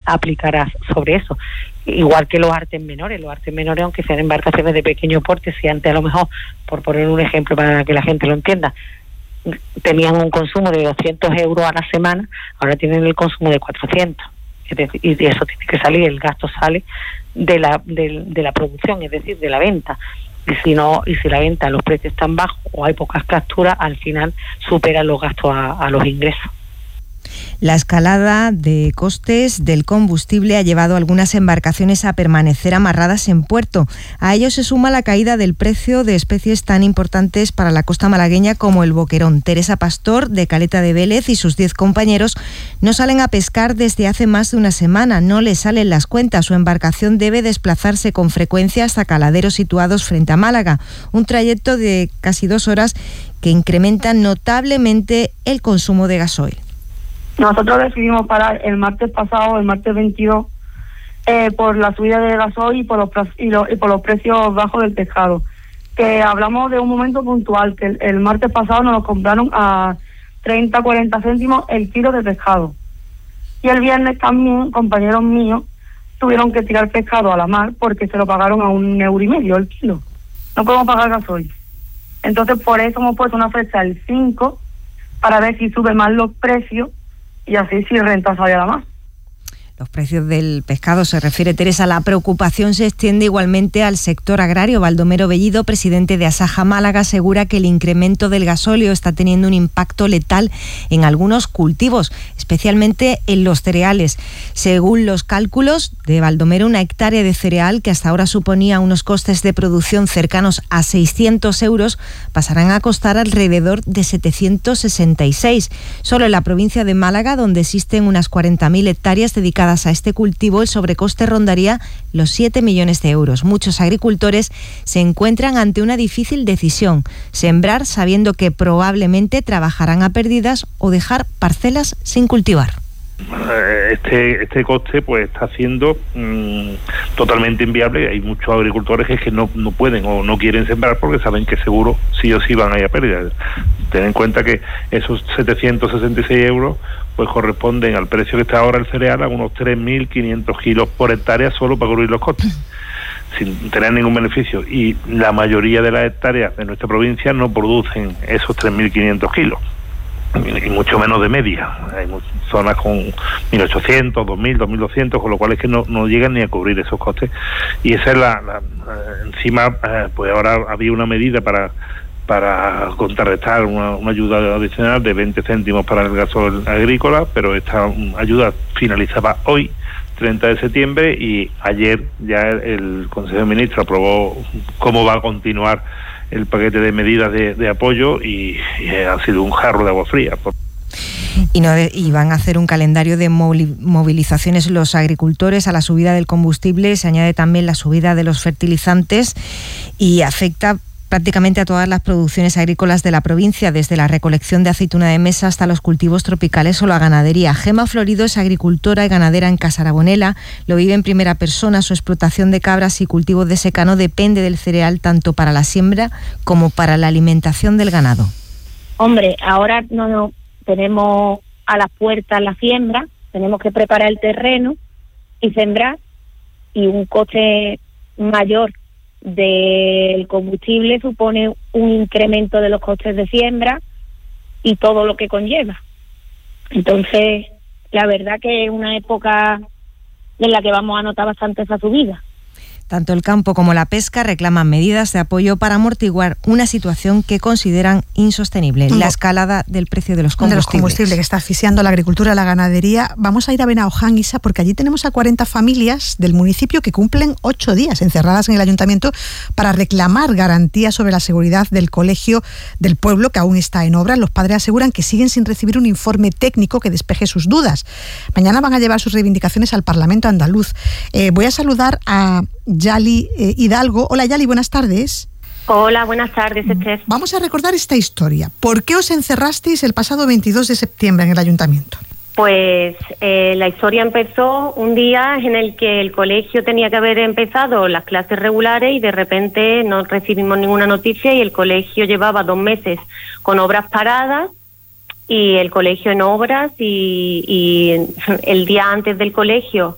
aplicará sobre eso. Igual que los artes menores, aunque sean embarcaciones de pequeño porte, si antes a lo mejor, por poner un ejemplo para que la gente lo entienda, tenían un consumo de 200 euros a la semana, ahora tienen el consumo de 400. Es decir, y eso tiene que salir, el gasto sale de la producción, es decir, de la venta. Y si la venta, los precios están bajos o hay pocas capturas, al final superan los gastos a los ingresos. La escalada de costes del combustible ha llevado a algunas embarcaciones a permanecer amarradas en puerto. A ello se suma la caída del precio de especies tan importantes para la costa malagueña como el boquerón. Teresa Pastor, de Caleta de Vélez, y sus 10 compañeros no salen a pescar desde hace más de una semana. No les salen las cuentas. Su embarcación debe desplazarse con frecuencia hasta caladeros situados frente a Málaga. Un trayecto de casi 2 horas que incrementa notablemente el consumo de gasoil. Nosotros decidimos parar el martes pasado, el martes 22, por la subida de gasoil y por los precios bajos del pescado. Que hablamos de un momento puntual, que el martes pasado nos lo compraron a 30-40 céntimos el kilo de pescado. Y el viernes también, compañeros míos, tuvieron que tirar pescado a la mar porque se lo pagaron a 1,5 € el kilo. No podemos pagar gasoil. Entonces, por eso hemos puesto una fecha el 5 para ver si suben más los precios y así si renta sale a la mar. Los precios del pescado, se refiere Teresa. La preocupación se extiende igualmente al sector agrario. Baldomero Bellido, presidente de Asaja Málaga, asegura que el incremento del gasóleo está teniendo un impacto letal en algunos cultivos, especialmente en los cereales. Según los cálculos de Baldomero, una hectárea de cereal que hasta ahora suponía unos costes de producción cercanos a 600 euros pasarán a costar alrededor de 766. Solo en la provincia de Málaga, donde existen unas 40.000 hectáreas dedicadas a este cultivo, el sobrecoste rondaría los 7 millones de euros. Muchos agricultores se encuentran ante una difícil decisión: sembrar sabiendo que probablemente trabajarán a pérdidas o dejar parcelas sin cultivar. Este coste pues está siendo totalmente inviable. Hay muchos agricultores que no pueden o no quieren sembrar porque saben que seguro sí o sí van a ir a pérdida. Ten en cuenta que esos 766 euros pues corresponden al precio que está ahora el cereal, a unos 3.500 kilos por hectárea solo para cubrir los costes, sin tener ningún beneficio. Y la mayoría de las hectáreas de nuestra provincia no producen esos 3.500 kilos. Y mucho menos de media. Hay zonas con 1.800, 2.000, 2.200, con lo cual es que no llegan ni a cubrir esos costes. Y esa es encima, pues ahora había una medida para contrarrestar una ayuda adicional de 20 céntimos para el gasoil agrícola, pero esta ayuda finalizaba hoy, 30 de septiembre, y ayer ya el Consejo de Ministros aprobó cómo va a continuar el paquete de medidas de apoyo y ha sido un jarro de agua fría. Y van a hacer un calendario de movilizaciones los agricultores a la subida del combustible. Se añade también la subida de los fertilizantes y afecta prácticamente a todas las producciones agrícolas de la provincia, desde la recolección de aceituna de mesa hasta los cultivos tropicales o la ganadería. Gema Florido es agricultora y ganadera en Casarabonela, lo vive en primera persona. Su explotación de cabras y cultivos de secano depende del cereal tanto para la siembra como para la alimentación del ganado. Hombre, ahora no tenemos a las puertas la siembra, tenemos que preparar el terreno y sembrar, y un coste mayor del combustible supone un incremento de los costes de siembra y todo lo que conlleva. Entonces, la verdad que es una época en la que vamos a notar bastante esa subida. Tanto el campo como la pesca reclaman medidas de apoyo para amortiguar una situación que consideran insostenible, la escalada del precio de los combustibles. Que está asfixiando a la agricultura y la ganadería. Vamos a ir a Benaoján, Isa, porque allí tenemos a 40 familias del municipio que cumplen 8 días encerradas en el ayuntamiento para reclamar garantías sobre la seguridad del colegio del pueblo, que aún está en obra. Los padres aseguran que siguen sin recibir un informe técnico que despeje sus dudas. Mañana van a llevar sus reivindicaciones al Parlamento andaluz. Voy a saludar a Yali Hidalgo. Hola Yali, buenas tardes. Hola, buenas tardes, Esther. Vamos a recordar esta historia. ¿Por qué os encerrasteis el pasado 22 de septiembre en el ayuntamiento? Pues la historia empezó un día en el que el colegio tenía que haber empezado las clases regulares y de repente no recibimos ninguna noticia y el colegio llevaba 2 meses con obras paradas y el colegio en obras y el día antes del colegio